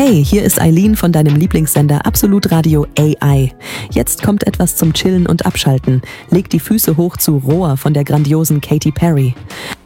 Hey, hier ist Eileen von deinem Lieblingssender Absolut Radio AI. Jetzt kommt etwas zum Chillen und Abschalten. Leg die Füße hoch zu Roar von der grandiosen Katy Perry.